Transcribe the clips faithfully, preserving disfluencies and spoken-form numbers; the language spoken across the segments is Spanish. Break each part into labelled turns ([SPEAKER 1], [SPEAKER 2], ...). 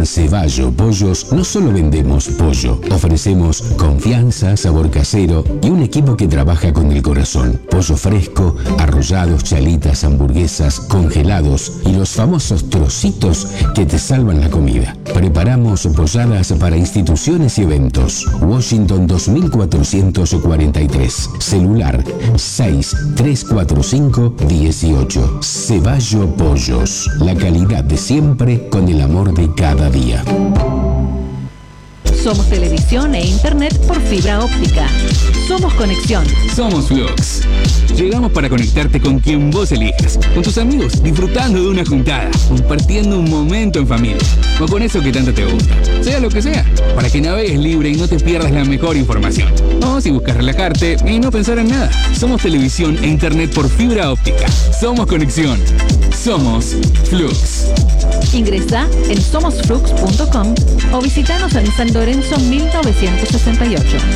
[SPEAKER 1] En Ceballo Pollos no solo vendemos pollo, ofrecemos confianza, sabor casero y un equipo que trabaja con el corazón. Pollo fresco, arrollados, chalitas, hamburguesas, congelados y los famosos trocitos que te salvan la comida. Preparamos polladas para instituciones y eventos. Washington dos mil cuatrocientos cuarenta y tres. Celular seis tres cuatro cinco uno ocho. Ceballo Pollos. La calidad de siempre con el amor de cada día.
[SPEAKER 2] Somos televisión e internet por fibra óptica. Somos conexión.
[SPEAKER 3] Somos Flux. Llegamos para conectarte con quien vos elijas, con tus amigos, disfrutando de una juntada, compartiendo un momento en familia, o con eso que tanto te gusta, sea lo que sea, para que navegues libre y no te pierdas la mejor información. O si buscas relajarte y no pensar en nada. Somos televisión e internet por fibra óptica. Somos conexión. Somos Flux.
[SPEAKER 2] Ingresa en somos flux punto com o visitanos en San Lorenzo mil novecientos sesenta y ocho.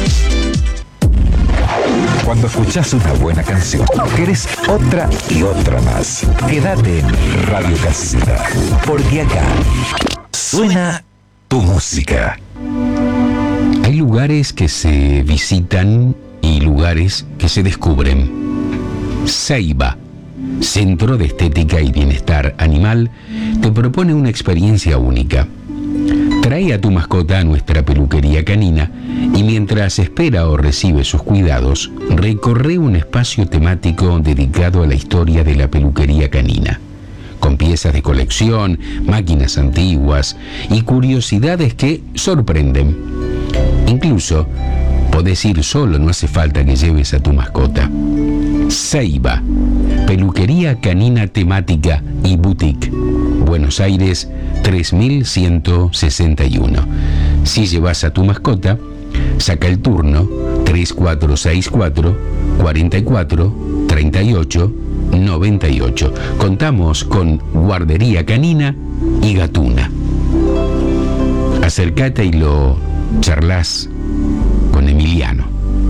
[SPEAKER 4] Cuando escuchás una buena canción, querés otra y otra más. Quédate en Radio Casita, porque acá suena tu música.
[SPEAKER 1] Hay lugares que se visitan y lugares que se descubren. Ceiba, Centro de Estética y Bienestar Animal, te propone una experiencia única. Trae a tu mascota a nuestra peluquería canina y mientras espera o recibe sus cuidados, recorre un espacio temático dedicado a la historia de la peluquería canina, con piezas de colección, máquinas antiguas y curiosidades que sorprenden. Incluso podés ir solo, no hace falta que lleves a tu mascota. Ceiba, peluquería canina temática y boutique, Buenos Aires tres mil ciento sesenta y uno. Si llevas a tu mascota, saca el turno tres cuatro seis cuatro, cuatro cuatro, tres ocho, nueve ocho. Contamos con guardería canina y gatuna. Acércate y lo charlas con Emiliano.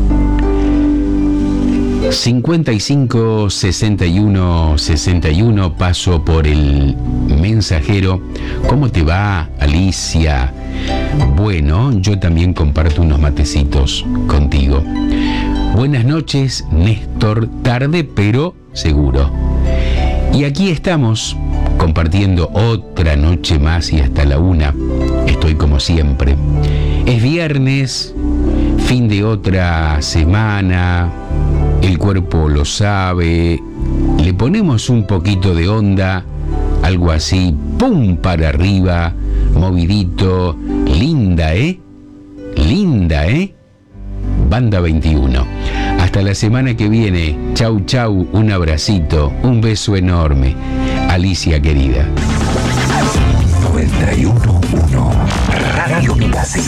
[SPEAKER 1] cincuenta y cinco sesenta y uno sesenta y uno, paso por el mensajero. ¿Cómo te va, Alicia? Bueno, yo también comparto unos matecitos contigo. Buenas noches, Néstor. Tarde, pero seguro. Y aquí estamos, compartiendo otra noche más y hasta la una. Estoy como siempre. Es viernes, fin de otra semana. El cuerpo lo sabe, le ponemos un poquito de onda, algo así, pum para arriba, movidito, linda, ¿eh? Linda, ¿eh? Banda veintiuno. Hasta la semana que viene. Chau, chau, un abracito, un beso enorme. Alicia querida.
[SPEAKER 4] noventa y uno punto uno Radio Casita.